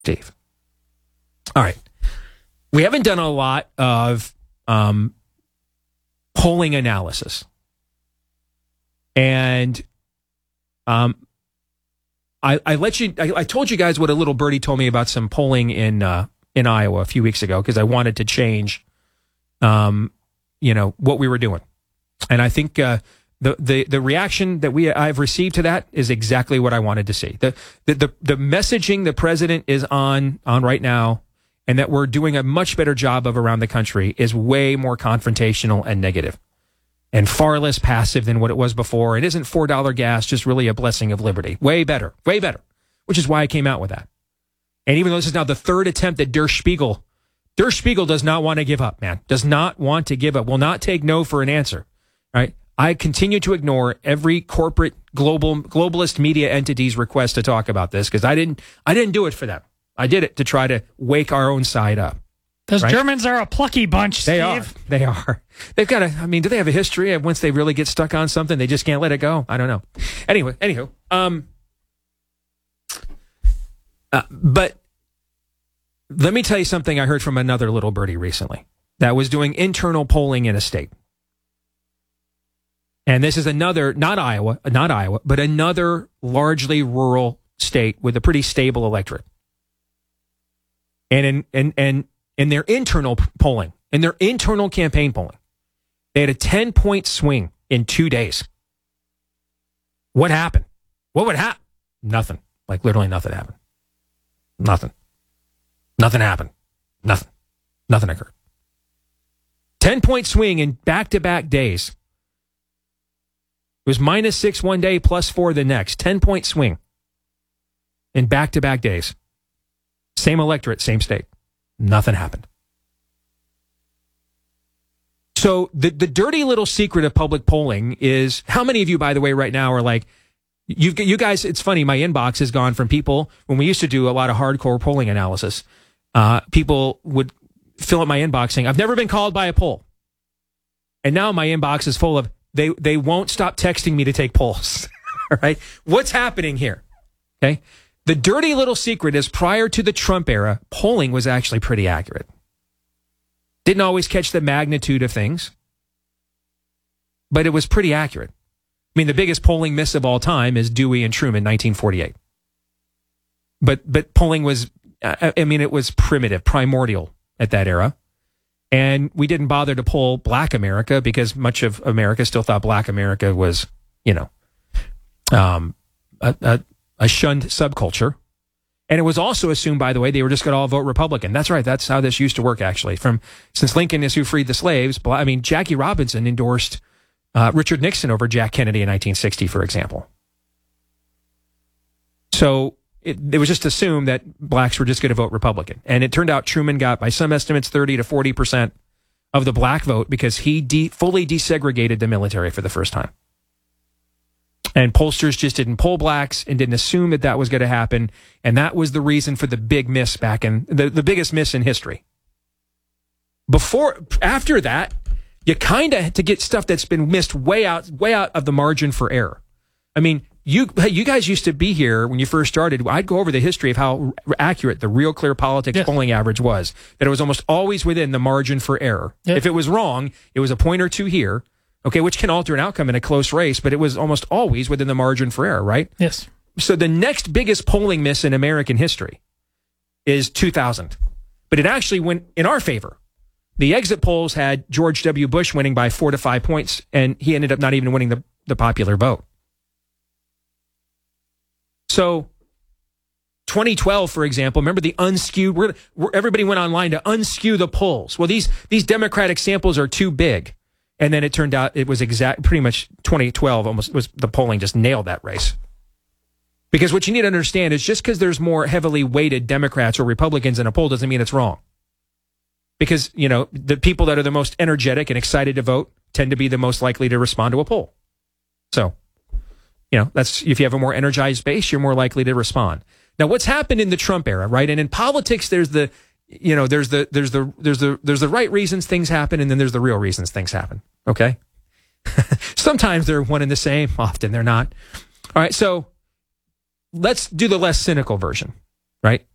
Steve. All right. We haven't done a lot of polling analysis. And I told you guys what a little birdie told me about some polling in Iowa a few weeks ago because I wanted to change, what we were doing. And I think the reaction that I've received to that is exactly what I wanted to see. The messaging the president is on right now, and that we're doing a much better job of around the country, is way more confrontational and negative, and far less passive than what it was before. It isn't $4 gas, just really a blessing of liberty. Way better, which is why I came out with that. And even though this is now the third attempt at Der Spiegel does not want to give up, man. Does not want to give up. Will not take no for an answer, right? I continue to ignore every corporate globalist media entity's request to talk about this because I didn't do it for them. I did it to try to wake our own side up. Those Germans are a plucky bunch, Steve. They are. They've got do they have a history of once they really get stuck on something, they just can't let it go? I don't know. Anywho. But let me tell you something I heard from another little birdie recently that was doing internal polling in a state. And this is another, not Iowa, but another largely rural state with a pretty stable electorate. And in their internal polling, in their internal campaign polling, they had a 10-point swing in 2 days. What happened? What would happen? Nothing. Like literally nothing happened. Nothing happened. Nothing occurred. 10-point swing in back-to-back days. It was -6 one day, +4 the next. 10-point swing in back-to-back days. Same electorate, same state. Nothing happened. So the dirty little secret of public polling is, how many of you, by the way, right now are like, you guys, it's funny, my inbox has gone from people, when we used to do a lot of hardcore polling analysis, people would fill up my inbox saying, I've never been called by a poll. And now my inbox is full of, they won't stop texting me to take polls. All right? What's happening here? Okay? The dirty little secret is prior to the Trump era, polling was actually pretty accurate. Didn't always catch the magnitude of things, but it was pretty accurate. I mean, the biggest polling miss of all time is Dewey and Truman, 1948. But polling was, it was primordial at that era. And we didn't bother to poll Black America because much of America still thought Black America was, a shunned subculture. And it was also assumed, by the way, they were just going to all vote Republican. That's right. That's how this used to work, actually. Since Lincoln is who freed the slaves, Jackie Robinson endorsed Richard Nixon over Jack Kennedy in 1960, for example. So it was just assumed that blacks were just going to vote Republican. And it turned out Truman got, by some estimates, 30 to 40% of the black vote because he fully desegregated the military for the first time. And pollsters just didn't poll blacks and didn't assume that was going to happen. And that was the reason for the big miss back in the biggest miss in history. After that, you kind of, to get stuff that's been missed way out of the margin for error. I mean, you guys used to be here when you first started. I'd go over the history of how accurate the Real Clear Politics polling average was, that it was almost always within the margin for error. Yep. If it was wrong, it was a point or two here. Okay, which can alter an outcome in a close race, but it was almost always within the margin for error, right? Yes. So the next biggest polling miss in American history is 2000. But it actually went in our favor. The exit polls had George W. Bush winning by 4 to 5 points, and he ended up not even winning the popular vote. So 2012, for example, remember the unskewed, everybody went online to unskew the polls. Well, these Democratic samples are too big. And then it turned out it was pretty much 2012 almost was the polling just nailed that race. Because what you need to understand is just because there's more heavily weighted Democrats or Republicans in a poll doesn't mean it's wrong. Because, the people that are the most energetic and excited to vote tend to be the most likely to respond to a poll. So, that's, if you have a more energized base, you're more likely to respond. Now, what's happened in the Trump era, right? And in politics, there's the right reasons things happen, and then there's the real reasons things happen. Okay? Sometimes they're one and the same. Often they're not. All right, so let's do the less cynical version, right?